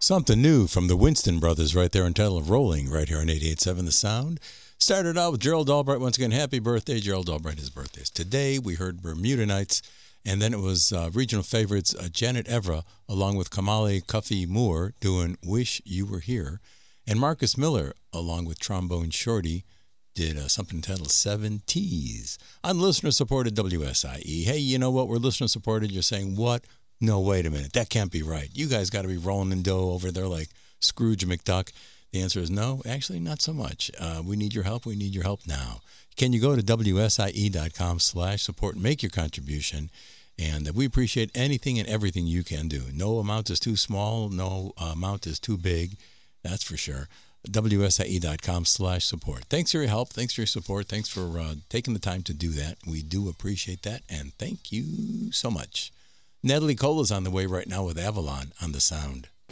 Something new from the Winston Brothers right there entitled Rolling right here on 88.7 The Sound. Started out with Gerald Albright. Once again, happy birthday, Gerald Albright. His birthday is today. We heard Bermuda Nights, and then it was regional favorites Janet Evra along with Kamali Cuffy Moore doing Wish You Were Here. And Marcus Miller along with Trombone Shorty did something entitled 7 T's on listener-supported WSIE. Hey, you know what? We're listener-supported. You're saying, what? No, wait a minute. That can't be right. You guys got to be rolling in dough over there like Scrooge McDuck. The answer is no, actually not so much. We need your help. We need your help now. Can you go to WSIE.com/support and make your contribution? And we appreciate anything and everything you can do. No amount is too small. No amount is too big. That's for sure. WSIE.com/support. Thanks for your help. Thanks for your support. Thanks for taking the time to do that. We do appreciate that. And thank you so much. Natalie Cole is on the way right now with Avalon on the Sound.